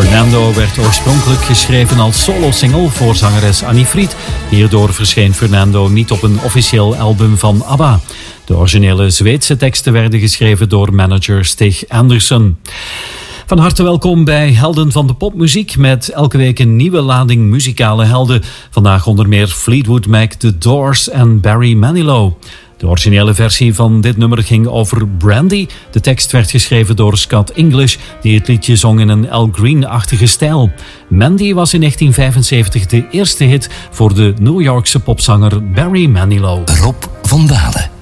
Fernando werd oorspronkelijk geschreven als solo-single voor zangeres Annie Fried. Hierdoor verscheen Fernando niet op een officieel album van ABBA. De originele Zweedse teksten werden geschreven door manager Stig Andersson. Van harte welkom bij Helden van de Popmuziek met elke week een nieuwe lading muzikale helden. Vandaag onder meer Fleetwood Mac, The Doors en Barry Manilow. De originele versie van dit nummer ging over Brandy. De tekst werd geschreven door Scott English, die het liedje zong in een Al Green-achtige stijl. Mandy was in 1975 de eerste hit voor de New Yorkse popzanger Barry Manilow. Rob van Dalen.